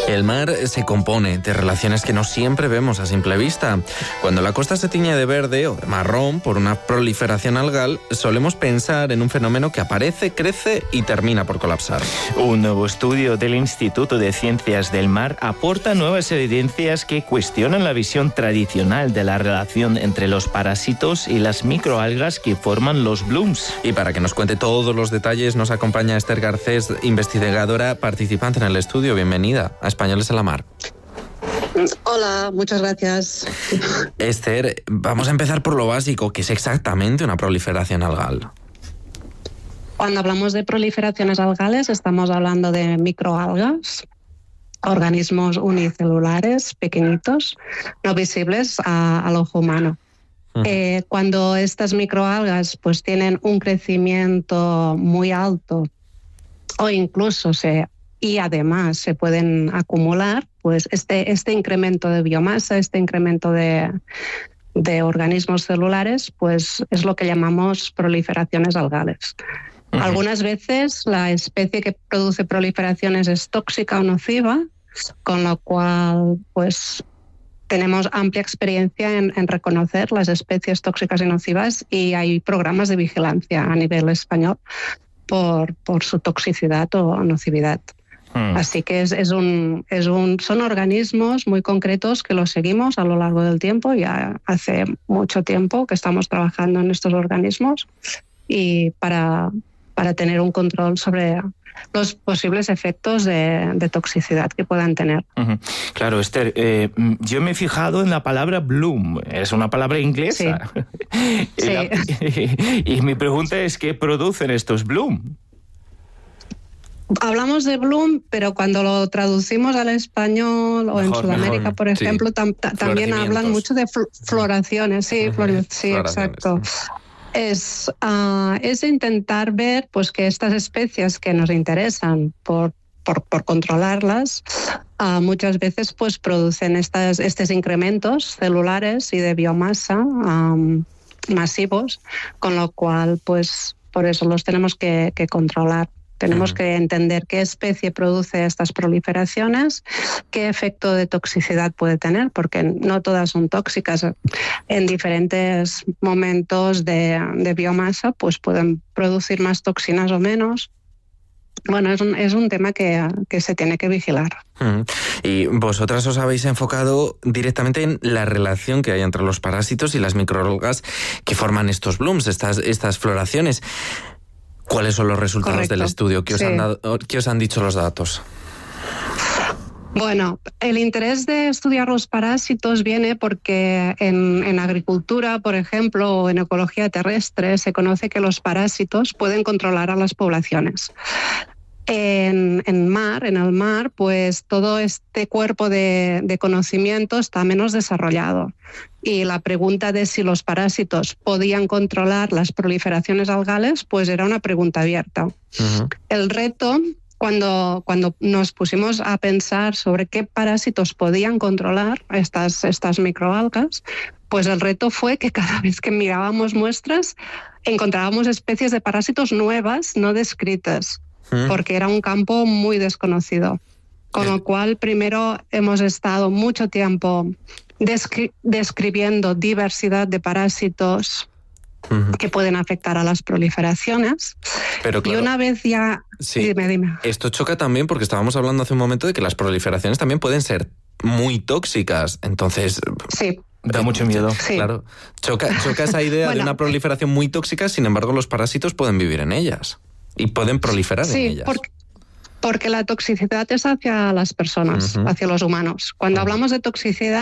El mar se compone de relaciones que no siempre vemos a simple vista. Cuando la costa se tiñe de verde o de marrón por una proliferación algal, solemos pensar en un fenómeno que aparece, crece y termina por colapsar. Un nuevo estudio del Instituto de Ciencias del Mar aporta nuevas evidencias que cuestionan la visión tradicional de la relación entre los parásitos y las microalgas que forman los blooms. Y para que nos cuente todos los detalles, nos acompaña Esther Garcés, investigadora participante en el estudio. Bienvenida a Españoles en la Mar. Hola, muchas gracias. Esther, vamos a empezar por lo básico, que es exactamente una proliferación algal. Cuando hablamos de proliferaciones algales, estamos hablando de microalgas, organismos unicelulares, pequeñitos, no visibles al ojo humano. Cuando estas microalgas pues tienen un crecimiento muy alto o incluso y además se pueden acumular, pues este incremento de biomasa, este incremento de organismos celulares, pues es lo que llamamos proliferaciones algales. Algunas veces la especie que produce proliferaciones es tóxica o nociva, con lo cual pues tenemos amplia experiencia en reconocer las especies tóxicas y nocivas, y hay programas de vigilancia a nivel español por su toxicidad o nocividad. Así que son organismos muy concretos que los seguimos a lo largo del tiempo. Ya hace mucho tiempo que estamos trabajando en estos organismos y para tener un control sobre los posibles efectos de toxicidad que puedan tener. Claro, Esther, yo me he fijado en la palabra bloom. Es una palabra inglesa. Sí. Y mi pregunta es, ¿qué producen estos bloom? Hablamos de bloom, pero cuando lo traducimos al español o en Sudamérica, por ejemplo, también hablan mucho de floraciones. Sí, sí, exacto. Es intentar ver pues que estas especies que nos interesan por controlarlas, muchas veces pues producen estos incrementos celulares y de biomasa masivos, con lo cual pues por eso los tenemos que controlar. Tenemos que entender qué especie produce estas proliferaciones, qué efecto de toxicidad puede tener, porque no todas son tóxicas. En diferentes momentos de biomasa pues pueden producir más toxinas o menos. Bueno, es un tema que se tiene que vigilar. Y vosotras os habéis enfocado directamente en la relación que hay entre los parásitos y las microalgas que forman estos blooms, estas floraciones. ¿Cuáles son los resultados del estudio? ¿Qué os han dicho los datos? Bueno, el interés de estudiar los parásitos viene porque en agricultura, por ejemplo, o en ecología terrestre, se conoce que los parásitos pueden controlar a las poblaciones. En el mar, pues todo este cuerpo de conocimiento está menos desarrollado. Y la pregunta de si los parásitos podían controlar las proliferaciones algales, pues era una pregunta abierta. El reto, cuando nos pusimos a pensar sobre qué parásitos podían controlar estas microalgas, pues el reto fue que cada vez que mirábamos muestras, encontrábamos especies de parásitos nuevas, no descritas, porque era un campo muy desconocido. Con lo cual, primero hemos estado mucho tiempo describiendo diversidad de parásitos que pueden afectar a las proliferaciones. Pero claro, y una vez ya... Sí, dime. Esto choca también porque estábamos hablando hace un momento de que las proliferaciones también pueden ser muy tóxicas. Entonces... Sí. Da mucho miedo. Sí. Claro. Choca esa idea de una proliferación muy tóxica, sin embargo los parásitos pueden vivir en ellas y pueden proliferar en ellas. Porque la toxicidad es hacia las personas, hacia los humanos. Cuando hablamos de toxicidad,